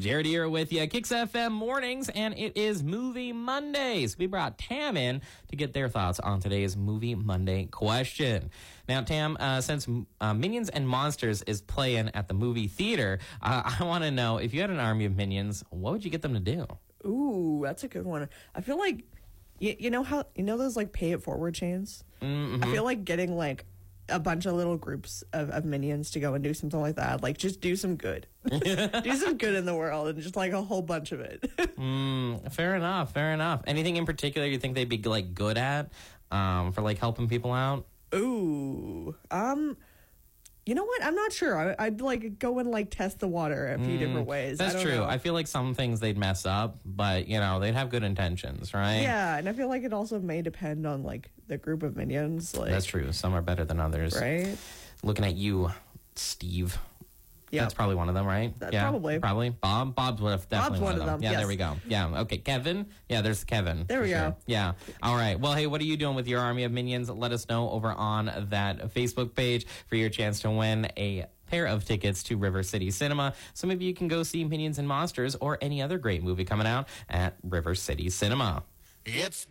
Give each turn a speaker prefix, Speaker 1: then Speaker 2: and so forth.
Speaker 1: Jared here with you, Kicks FM mornings, and it is Movie Mondays. We brought Tam in to get their thoughts on today's Movie Monday question. Now, Tam, since Minions and Monsters is playing at the movie theater, I want to know, if you had an army of minions, what would you get them to do?
Speaker 2: Ooh, that's a good one. I feel like, you know those like pay it forward chains? Mm-hmm. I feel like getting like a bunch of little groups of minions to go and do something like that. Like, just do some good. Do some good in the world, and just like a whole bunch of it.
Speaker 1: Fair enough. Anything in particular you think they'd be like good at for like helping people out?
Speaker 2: Ooh, you know what? I'm not sure. I'd like go and like test the water a few different ways.
Speaker 1: That's true.
Speaker 2: Know.
Speaker 1: I feel like some things they'd mess up, but they'd have good intentions, right?
Speaker 2: Yeah, and I feel like it also may depend on like the group of minions. Like,
Speaker 1: that's true. Some are better than others,
Speaker 2: right?
Speaker 1: Looking at you, Steve.
Speaker 2: Yeah,
Speaker 1: that's probably one of them, right?
Speaker 2: Yeah, probably.
Speaker 1: Bob's definitely one of them. Yeah,
Speaker 2: yes.
Speaker 1: There we go. Yeah, okay. Kevin. Yeah, there's Kevin.
Speaker 2: There we go.
Speaker 1: Yeah. All right. Well, hey, what are you doing with your army of minions? Let us know over on that Facebook page for your chance to win a pair of tickets to River City Cinema. So maybe you can go see Minions and Monsters or any other great movie coming out at River City Cinema.
Speaker 3: It's